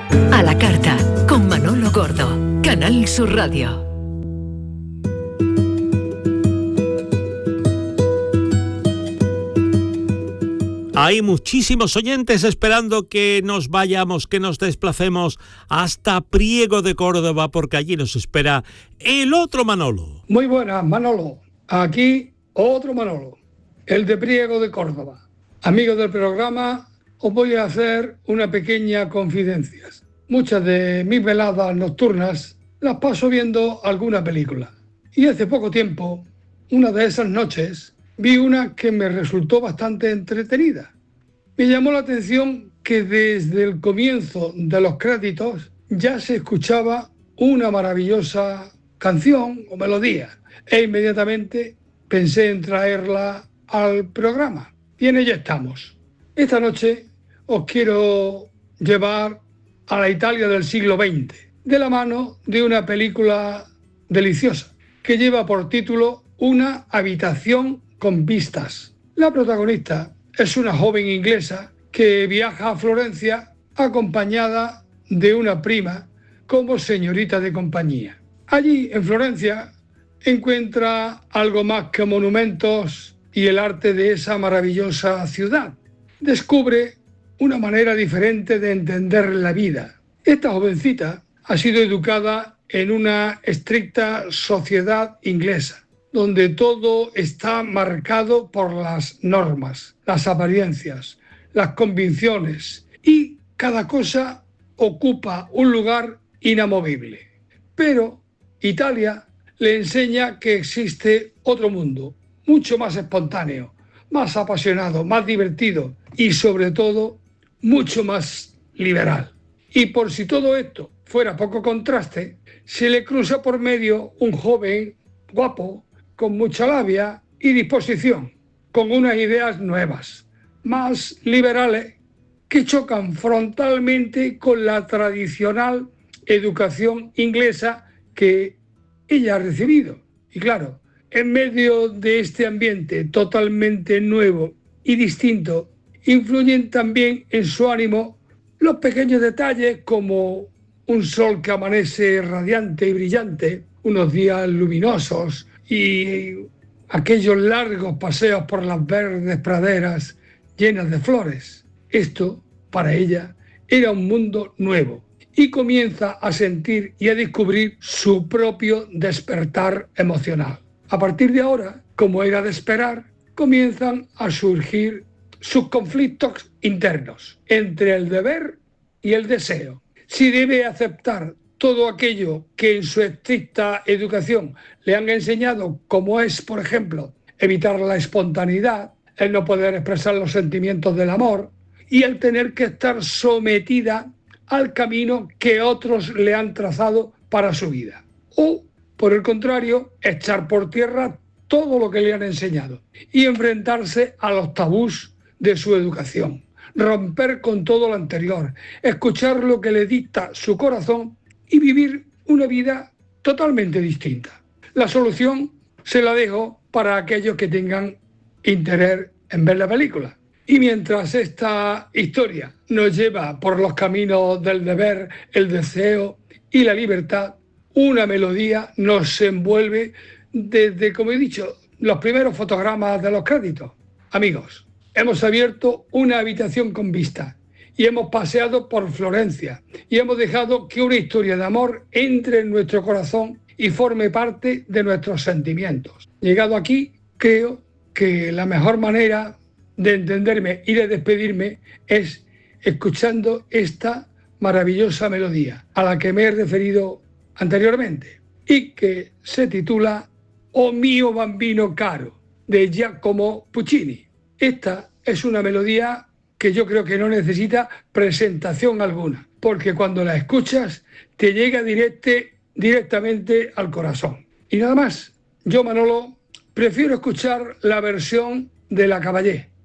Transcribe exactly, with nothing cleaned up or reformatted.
A la carta, con Manolo Gordo, Canal Sur Radio. Hay muchísimos oyentes esperando que nos vayamos, que nos desplacemos hasta Priego de Córdoba, porque allí nos espera el otro Manolo. Muy buenas, Manolo. Aquí otro Manolo, el de Priego de Córdoba. Amigos del programa, os voy a hacer una pequeña confidencia. Muchas de mis veladas nocturnas las paso viendo alguna película. Y hace poco tiempo, una de esas noches, vi una que me resultó bastante entretenida. Me llamó la atención que desde el comienzo de los créditos ya se escuchaba una maravillosa canción o melodía e inmediatamente pensé en traerla al programa. Y en ella estamos. Esta noche os quiero llevar a la Italia del siglo veinte, de la mano de una película deliciosa que lleva por título Una habitación con vistas. La protagonista es una joven inglesa que viaja a Florencia acompañada de una prima como señorita de compañía. Allí, en Florencia, encuentra algo más que monumentos y el arte de esa maravillosa ciudad. Descubre una manera diferente de entender la vida. Esta jovencita ha sido educada en una estricta sociedad inglesa, donde todo está marcado por las normas, las apariencias, las convicciones y cada cosa ocupa un lugar inamovible. Pero Italia le enseña que existe otro mundo, mucho más espontáneo, más apasionado, más divertido y sobre todo mucho más liberal. Y por si todo esto fuera poco contraste, se le cruza por medio un joven guapo, con mucha labia y disposición, con unas ideas nuevas, más liberales, que chocan frontalmente con la tradicional educación inglesa que ella ha recibido. Y claro, en medio de este ambiente totalmente nuevo y distinto, influyen también en su ánimo los pequeños detalles como un sol que amanece radiante y brillante, unos días luminosos y aquellos largos paseos por las verdes praderas llenas de flores. Esto, para ella, era un mundo nuevo y comienza a sentir y a descubrir su propio despertar emocional. A partir de ahora, como era de esperar, comienzan a surgir sus conflictos internos entre el deber y el deseo. Si debe aceptar todo aquello que en su estricta educación le han enseñado, como es, por ejemplo, evitar la espontaneidad, el no poder expresar los sentimientos del amor y el tener que estar sometida al camino que otros le han trazado para su vida. O, por el contrario, echar por tierra todo lo que le han enseñado y enfrentarse a los tabús de su educación, romper con todo lo anterior, escuchar lo que le dicta su corazón y vivir una vida totalmente distinta. La solución se la dejo para aquellos que tengan interés en ver la película. Y mientras esta historia nos lleva por los caminos del deber, el deseo y la libertad, una melodía nos envuelve desde, como he dicho, los primeros fotogramas de los créditos. Amigos, hemos abierto una habitación con vista y hemos paseado por Florencia y hemos dejado que una historia de amor entre en nuestro corazón y forme parte de nuestros sentimientos. Llegado aquí, creo que la mejor manera de entenderme y de despedirme es escuchando esta maravillosa melodía a la que me he referido anteriormente y que se titula O mio bambino caro, de Giacomo Puccini. Esta es una melodía que yo creo que no necesita presentación alguna, porque cuando la escuchas te llega directe, directamente al corazón. Y nada más, yo, Manolo, prefiero escuchar la versión de La Caballé,